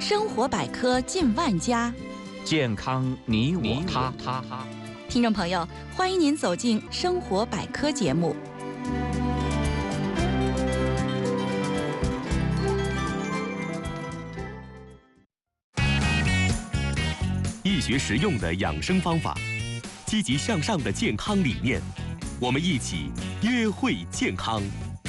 生活百科近万家， 健康你我他。 听众朋友，欢迎您走进生活百科节目。 易学实用的养生方法，积极向上的健康理念，我们一起约会健康。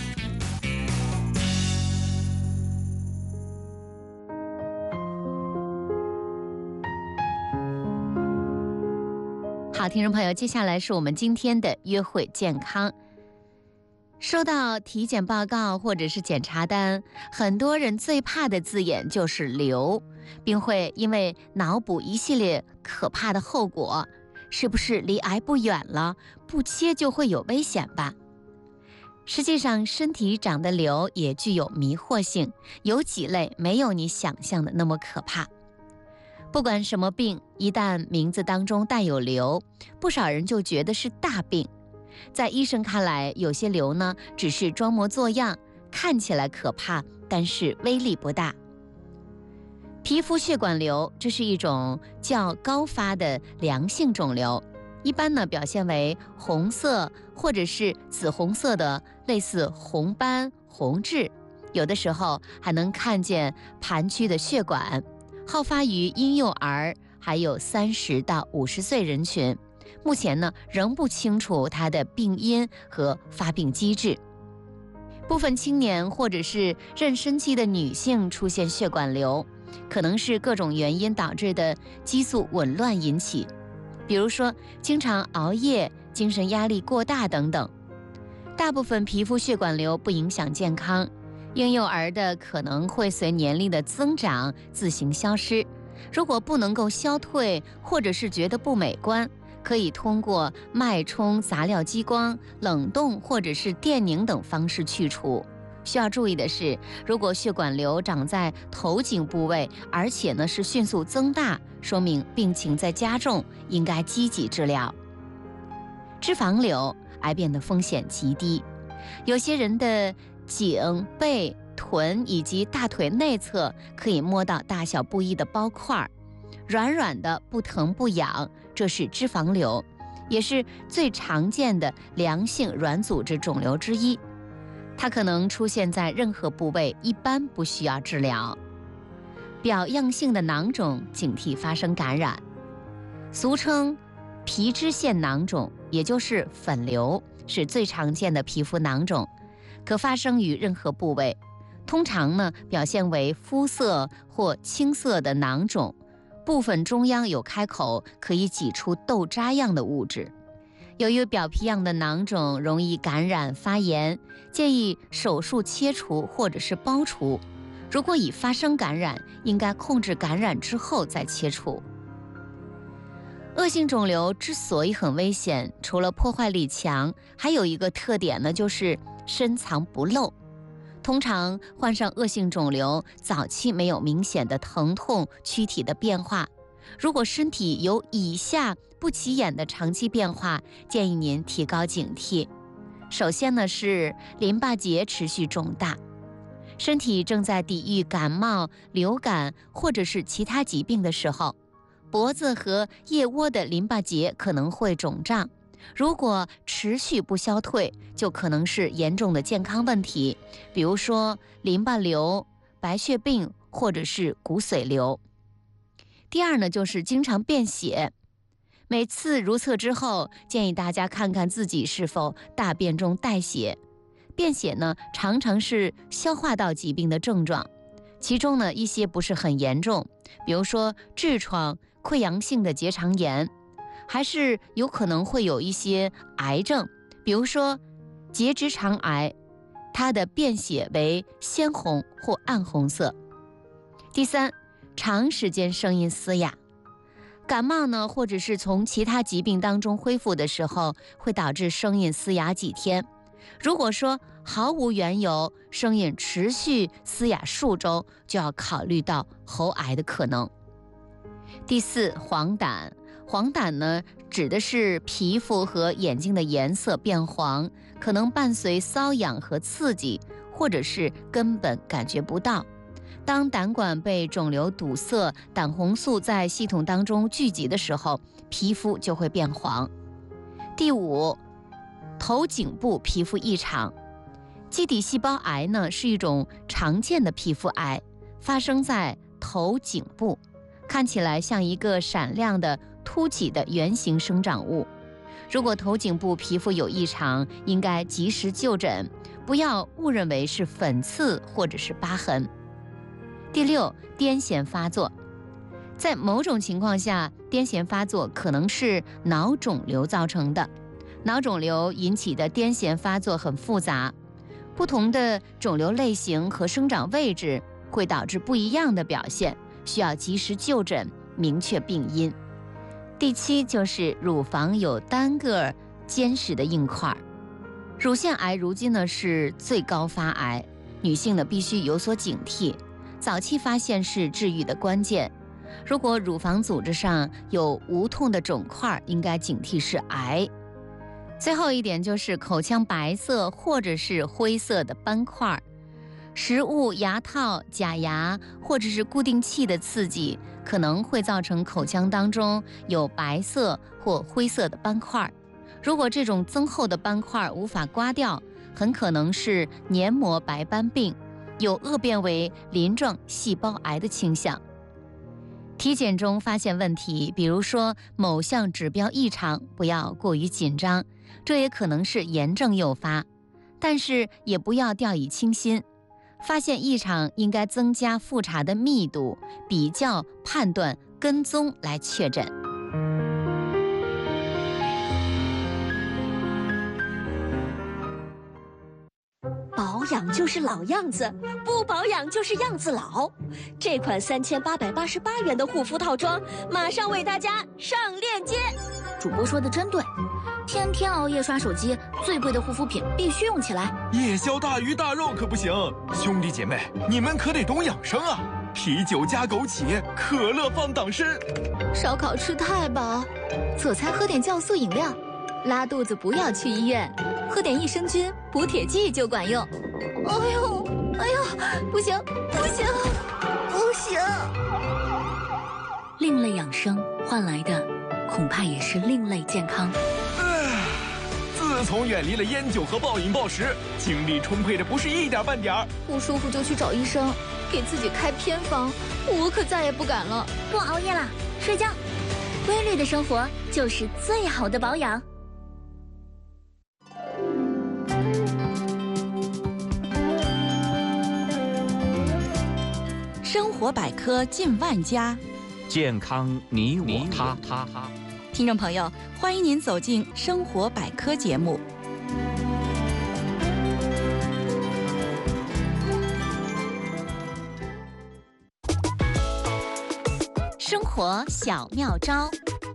好，听众朋友，接下来是我们今天的约会健康。收到体检报告或者是检查单，很多人最怕的字眼就是瘤，并会因为脑补一系列可怕的后果，是不是离癌不远了？不切就会有危险吧？实际上，身体长的瘤也具有迷惑性，有几类没有你想象的那么可怕。不管什么病，一旦名字当中带有瘤，不少人就觉得是大病。在医生看来，有些瘤呢只是装模作样，看起来可怕，但是威力不大。皮肤血管瘤，这是一种较高发的良性肿瘤，一般呢表现为红色或者是紫红色的类似红斑、红痣，有的时候还能看见盘曲的血管，好发于婴幼儿，还有30到50岁人群。目前呢，仍不清楚它的病因和发病机制。部分青年或者是妊娠期的女性出现血管瘤，可能是各种原因导致的激素紊乱引起，比如说经常熬夜、精神压力过大等等。大部分皮肤血管瘤不影响健康，婴幼儿的可能会随年龄的增长自行消失。如果不能够消退，或者是觉得不美观，可以通过脉冲、杂料激光、冷冻或者是电凝等方式去除。需要注意的是，如果血管瘤长在头颈部位，而且呢是迅速增大，说明病情在加重，应该积极治疗。脂肪瘤，癌变的风险极低，有些人的颈、背、臀以及大腿内侧可以摸到大小不一的包块，软软的，不疼不痒，这是脂肪瘤，也是最常见的良性软组织肿瘤之一。它可能出现在任何部位，一般不需要治疗。表样性的囊肿，警惕发生感染，俗称皮脂腺囊肿，也就是粉瘤，是最常见的皮肤囊肿，可发生于任何部位。通常呢，表现为肤色或青色的囊肿，部分中央有开口，可以挤出豆渣样的物质。由于表皮样的囊肿容易感染发炎，建议手术切除或者是包除。如果已发生感染，应该控制感染之后再切除。恶性肿瘤之所以很危险，除了破坏力强，还有一个特点呢，就是深藏不露。通常患上恶性肿瘤，早期没有明显的疼痛、躯体的变化。如果身体有以下不起眼的长期变化，建议您提高警惕。首先呢，是淋巴结持续肿大，身体正在抵御感冒、流感或者是其他疾病的时候，脖子和腋窝的淋巴结可能会肿胀。如果持续不消退，就可能是严重的健康问题，比如说淋巴瘤、白血病或者是骨髓瘤。第二呢，就是经常便血。每次如厕之后，建议大家看看自己是否大便中带血。便血呢，常常是消化道疾病的症状，其中呢一些不是很严重，比如说痔疮、溃疡性的结肠炎，还是有可能会有一些癌症，比如说结直肠癌，它的便血为鲜红或暗红色。第三，长时间声音嘶哑。感冒呢，或者是从其他疾病当中恢复的时候，会导致声音嘶哑几天。如果说毫无缘由，声音持续嘶哑数周，就要考虑到喉癌的可能。第四，黄疸。黄疸呢，指的是皮肤和眼睛的颜色变黄，可能伴随瘙痒和刺激，或者是根本感觉不到。 当胆管被肿瘤堵塞，胆红素在系统当中聚集的时候，皮肤就会变黄。第五，头颈部皮肤异常。基底细胞癌呢是一种常见的皮肤癌，发生在头颈部，看起来像一个闪亮的凸起的圆形生长物。如果头颈部皮肤有异常，应该及时就诊，不要误认为是粉刺或者是疤痕。第六，癫痫发作。在某种情况下，癫痫发作可能是脑肿瘤造成的。脑肿瘤引起的癫痫发作很复杂，不同的肿瘤类型和生长位置会导致不一样的表现，需要及时就诊，明确病因。第七就是乳房有单个坚实的硬块。乳腺癌如今呢是最高发癌，女性呢必须有所警惕，早期发现是治愈的关键。如果乳房组织上有无痛的肿块，应该警惕是癌。最后一点就是口腔白色或者是灰色的斑块，食物、牙套、假牙或者是固定器的刺激可能会造成口腔当中有白色或灰色的斑块。如果这种增厚的斑块无法刮掉，很可能是黏膜白斑病，有恶变为鳞状细胞癌的倾向。体检中发现问题，比如说某项指标异常，不要过于紧张，这也可能是炎症诱发，但是也不要掉以轻心。发现异常应该增加复查的密度，比较、判断、跟踪来确诊。 保养就是老样子，不保养就是样子老。这款3888元的护肤套装，马上为大家上链接。 主播说的真对，天天熬夜刷手机，最贵的护肤品必须用起来。 夜宵大鱼大肉可不行，兄弟姐妹，你们可得懂养生啊！啤酒加枸杞，可乐放党参。 烧烤吃太饱，佐餐喝点酵素饮料。拉肚子不要去医院，喝点益生菌、补铁剂就管用。哎呦，不行，不行！另类养生换来的，恐怕也是另类健康。 自从远离了烟酒和暴饮暴食，精力充沛的不是一点半点儿。 不舒服就去找医生，给自己开偏方，我可再也不敢了。 不熬夜啦，睡觉。规律的生活就是最好的保养。 生活百科近万家， 健康你我他。 听众朋友，欢迎您走进生活百科节目。 生活小妙招。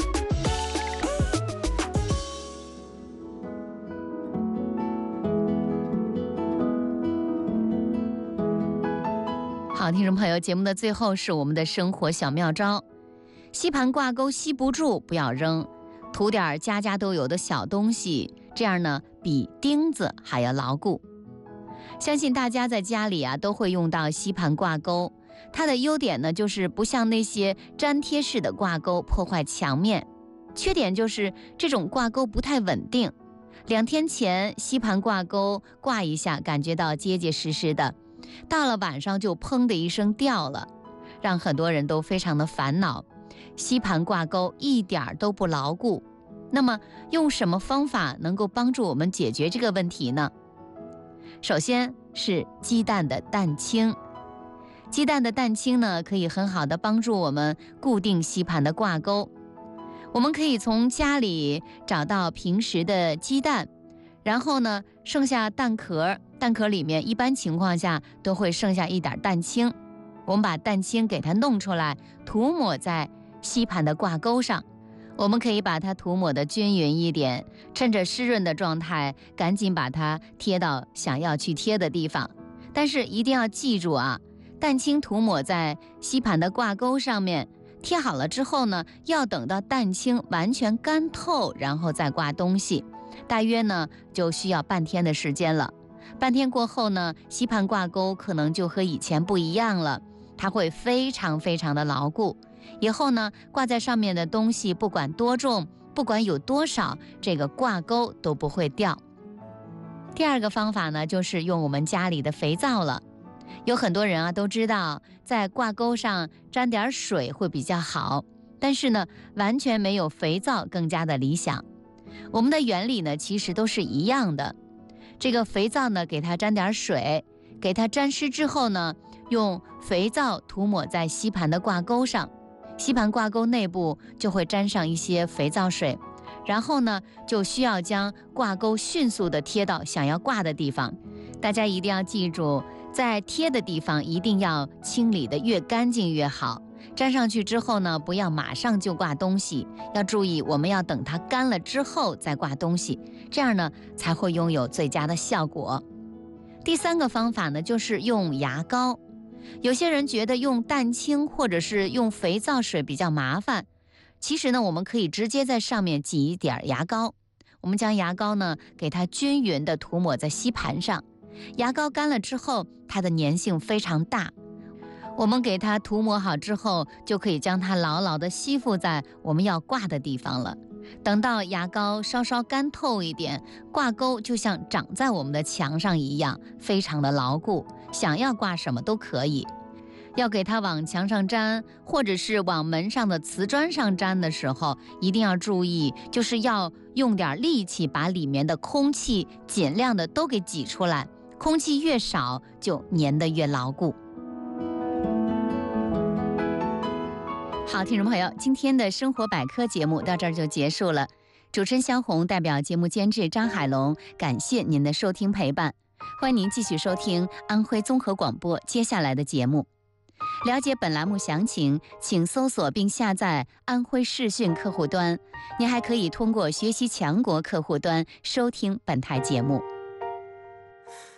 好，听众朋友，节目的最后是我们的生活小妙招。吸盘挂钩吸不住，不要扔，涂点家家都有的小东西，这样呢比钉子还要牢固。相信大家在家里都会用到吸盘挂钩，它的优点呢就是不像那些粘贴式的挂钩破坏墙面，缺点就是这种挂钩不太稳定。2天前吸盘挂钩挂一下，感觉到结结实实的，到了晚上就砰的一声掉了，让很多人都非常的烦恼。吸盘挂钩一点都不牢固，那么用什么方法能够帮助我们解决这个问题呢？首先是鸡蛋的蛋清。鸡蛋的蛋清呢，可以很好的帮助我们固定吸盘的挂钩。我们可以从家里找到平时的鸡蛋，然后呢剩下蛋壳，蛋壳里面一般情况下都会剩下一点蛋清，我们把蛋清给它弄出来，涂抹在吸盘的挂钩上。我们可以把它涂抹的均匀一点，趁着湿润的状态赶紧把它贴到想要去贴的地方。但是一定要记住蛋清涂抹在吸盘的挂钩上面，贴好了之后呢，要等到蛋清完全干透，然后再挂东西，大约呢就需要半天的时间了。半天过后呢，吸盘挂钩可能就和以前不一样了， 它会非常非常的牢固。以后呢，挂在上面的东西不管多重，不管有多少，这个挂钩都不会掉。第二个方法呢，就是用我们家里的肥皂了。有很多人都知道在挂钩上沾点水会比较好，但是呢，完全没有肥皂更加的理想。我们的原理呢，其实都是一样的。这个肥皂呢，给它沾点水，给它沾湿之后呢，用肥皂涂抹在吸盘的挂钩上，吸盘挂钩内部就会沾上一些肥皂水，然后呢，就需要将挂钩迅速的贴到想要挂的地方。大家一定要记住，在贴的地方一定要清理的越干净越好。粘上去之后呢，不要马上就挂东西，要注意我们要等它干了之后再挂东西，这样呢才会拥有最佳的效果。第三个方法呢，就是用牙膏。有些人觉得用蛋清或者是用肥皂水比较麻烦，其实呢，我们可以直接在上面挤一点牙膏。我们将牙膏呢，给它均匀的涂抹在吸盘上。牙膏干了之后，它的粘性非常大。我们给它涂抹好之后，就可以将它牢牢地吸附在我们要挂的地方了。等到牙膏稍稍干透一点，挂钩就像长在我们的墙上一样，非常的牢固，想要挂什么都可以。要给它往墙上粘，或者是往门上的瓷砖上粘的时候，一定要注意，就是要用点力气把里面的空气尽量的都给挤出来，空气越少就粘得越牢固。好，听众朋友，今天的生活百科节目到这儿就结束了。主持人肖红代表节目监制张海龙，感谢您的收听陪伴。欢迎您继续收听安徽综合广播接下来的节目。了解本栏目详情，请搜索并下载安徽视讯客户端。您还可以通过学习强国客户端收听本台节目。